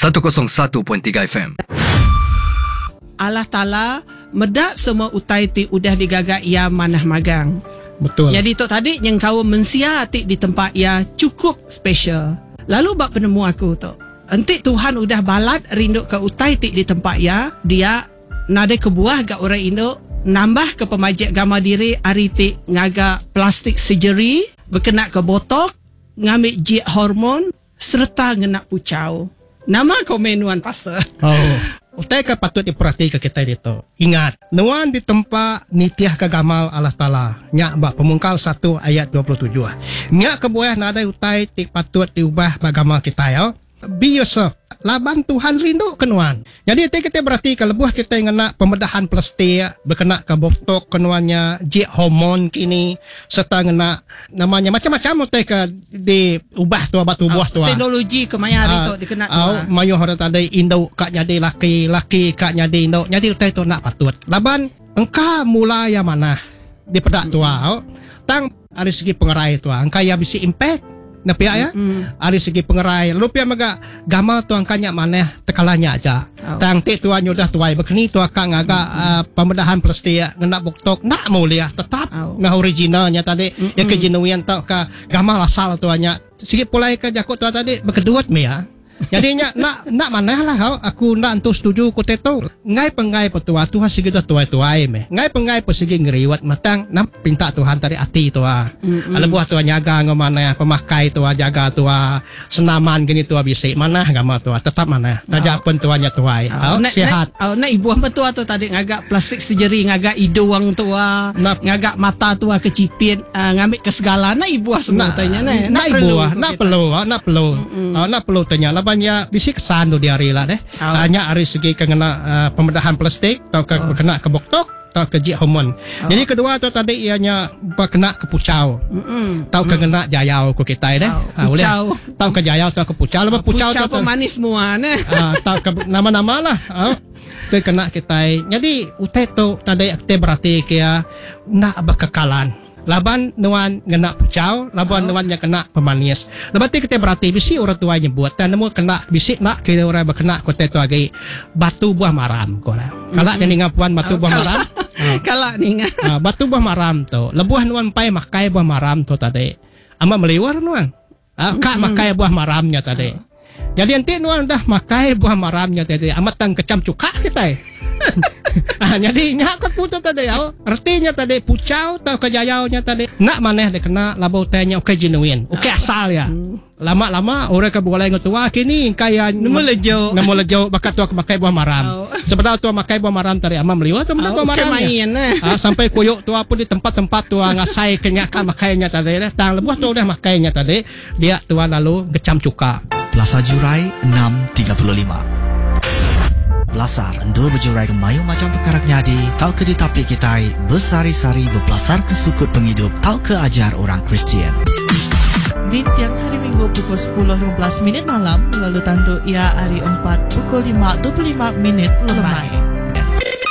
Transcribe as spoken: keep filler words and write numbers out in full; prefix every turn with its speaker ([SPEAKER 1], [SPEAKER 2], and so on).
[SPEAKER 1] seratus satu perpuluhan tiga F M.
[SPEAKER 2] Allah Ta'ala medak semua utai ti udah digagak ia manah magang.
[SPEAKER 3] Betul.
[SPEAKER 2] Jadi tok tadi yang kau mensia ti di tempat ia cukup special. Lalu bak penemu aku tok. Entik Tuhan udah balat rindu ke utai ti di tempat ia, dia nade kebuah gak orang Indo nambah ke pemajak gama diri hari ti ngaga plastik surgery, berkena ke botok, ngambil jik hormon serta ngenak pucau. Nama komenuan pastor.
[SPEAKER 3] Oh. Utai ka patut diperhatikan kita dito. Ingat, nuan di tempat nitiah kagamal Allah Ta'ala. Nya bak pemungkal satu ayat dua puluh tujuh. Nya kebuah nada utai tik patut diubah bagamal kita ya. Be yourself. Laban Tuhan rindu kenuan. Jadi kita berarti kalau buah kita yang kena pemedahan plastik, berkena ke botok kenuannya, jik hormon kini, serta kena namanya macam-macam utai ke diubah tu abad tubuh tu.
[SPEAKER 2] Teknologi kemaya hari tu dikena tu.
[SPEAKER 3] Oh, mayu orang tadi Indo kak jadi laki, laki kak jadi Indo. Jadi utai tu nak patut. Laban engkau mulai yang mana di pedak tua. Oh, tang dari segi pengerai tua, engkau yang bisa impact. Na pihak ya, mm. Dari segi pengerai. Lalu pihak maga gamal tu angkanya mana tekalanya aja. Oh. Tang ti tuan sudah tuai begini tu akan ngaga mm. uh, pemedahan plastik nak buktok nak mulia tetap oh. Nah originalnya tadi mm-mm. Yang kejenuhan tau ka gamal asal tuanya. Sikit pulai ke jakut tu tadi berkeduat me ya. Jadinya nak nak mana lah kau aku nak entus setuju ku teto ngai pengai petua Tuhan segi dah tuai tuai me ngai pengai persegi ngeriwat matang nak pinta Tuhan tadi hati tua ala buah tua nyaga ngomana pemakai tua jaga tua senaman gini tua bisik mana gama tua tetap mana tajak pun tuanya tuai oh, sehat
[SPEAKER 2] oh nak ibu apa tua tu tadi ngagak plastik surgery ngagak hidung tua ngagak mata tua kecipit uh, ngambil ke segala nak ibu semua tanya nah
[SPEAKER 3] nak ibu nak perlu nak perlu nak perlu tanya ya bisik kesan di hari lah deh. Oh. Hanya hari segi kena uh, pemedahan plastik atau ke, oh. Kena ke boktok atau ke jik hormon. Oh. Jadi kedua tu tadi ianya kena ke pucau. Mm-mm. Tahu ke kena jayau ku kita deh. Oh. Ha, pucau. Tahu ke jayau atau ke pucau. Lepas pucau
[SPEAKER 2] tu pemanis semua nah.
[SPEAKER 3] Ah, tahu ke nama-nama lah. Oh. Tu kena kita. Jadi utai tu tadi aktif berarti kia nak berkekalan. Laban nuan kena pucau, laban oh. Nuan yang kena pemanis. Lepas tu kita berarti bisi orang tua nyebut dan namun kena bisi nak kira orang berkena kota tu lagi batu buah maram kau lah. Kalau yang ingat puan batu buah maram,
[SPEAKER 2] kalau ingat
[SPEAKER 3] batu buah maram tu, lebuah nuan pai makai buah maram tu tadi, ama meliwar nuan, kak makai buah maramnya tadi. Jadi nanti nuan dah makai buah maramnya tadi, amat tang kecam cuka kita. Ah, jadi nyakut putu tadi ya. Artinya tadi pucau atau kejayaunya tadi nak maneh dia kena labau tanya oke genuine, oke asal ya. Lama-lama orang ke boleh ngotua kini kaya
[SPEAKER 2] nemu lejo.
[SPEAKER 3] Nemu lejo bakat tu makai buah maram. Sebenarnya tu makai buah maram tadi ama meliwat tu buah maram. Ah, sampai koyok tu pun di tempat-tempat tu ngasai kenyakan makainya tadi dah. Tang lebuh tu dah makainya tadi dia tu lalu gecam cuka.
[SPEAKER 4] Plaza Jurai enam tiga puluh lima. Belasar endur berjurai ke mayu macam perkara nyadi tau ke ditapik kita bersari-sari berpelasar ke sukut penghidup tau ke ajar orang Kristian.
[SPEAKER 5] Di tiang hari Minggu pukul sepuluh lima belas minit malam lalu tantu ia hari empat pukul lima dua puluh lima minit lemai.